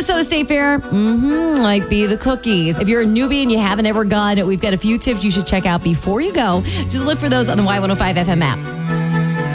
Minnesota State Fair might be the cookies. If you're a newbie and you haven't ever gone, we've got a few tips you should check out before you go. Just look for those on the Y105 FM app.